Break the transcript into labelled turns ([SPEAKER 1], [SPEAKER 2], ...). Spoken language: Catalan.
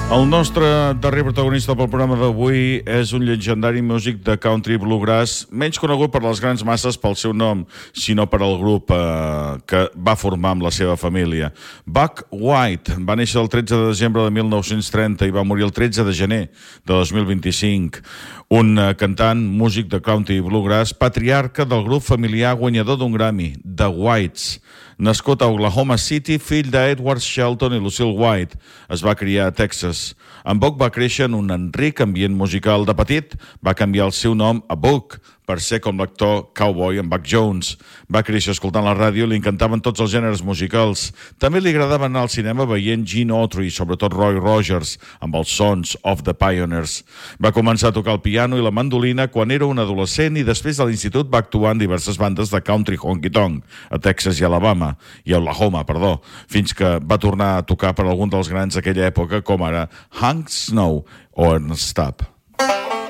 [SPEAKER 1] El nostre darrer protagonista pel programa d'avui és un llegendari músic de country bluegrass, menys conegut per les grans masses pel seu nom, sinó per al grup que va formar amb la seva família. Buck White va néixer el 13 de desembre de 1930 i va morir el 13 de gener de 2025. Un cantant, músic de country bluegrass, patriarca del grup familiar guanyador d'un Grammy, The Whites. Nascut a Oklahoma City, fill d'Edward Shelton i Lucille White, es va criar a Texas. En Buck va créixer en un enric ambient musical. De petit va canviar el seu nom a Buck per ser com l'actor cowboy en Buck Jones. Va créixer escoltant la ràdio i li encantaven tots els gèneres musicals. També li agradava anar al cinema veient Gene Autry, sobretot Roy Rogers, amb els Sons of the Pioneers. Va començar a tocar el piano i la mandolina quan era un adolescent i després de l'institut va actuar en diverses bandes de country honky-tonk a Texas i Oklahoma, fins que va tornar a tocar per algun dels grans d'aquella època, com ara Hank Snow o Ernest Tubb.